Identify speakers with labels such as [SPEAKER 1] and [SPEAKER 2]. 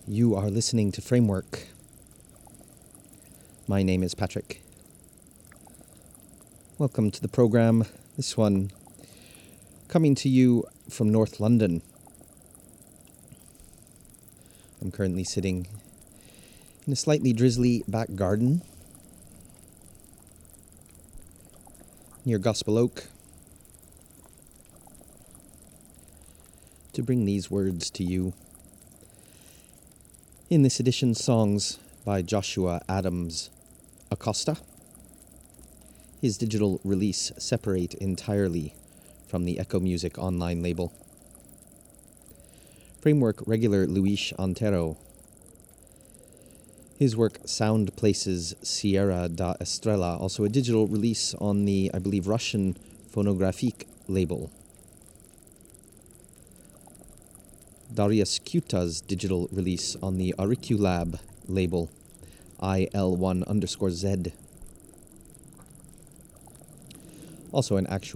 [SPEAKER 1] You are listening to Framework. My name is Patrick. Welcome to the program. This one coming to you from North London. I'm currently sitting in a slightly drizzly back garden near Gospel Oak to bring these words to you. In this edition, songs by Joshua Adams Acosta. His digital release Separate entirely from the Echo Music online label. Framework regular Luis Antero. His work Sound Places Sierra da Estrella, also a digital release on the, I believe, Russian Phonographic label. Darius Kuta's digital release on the Auriculab label, IL1_Z. Also an actual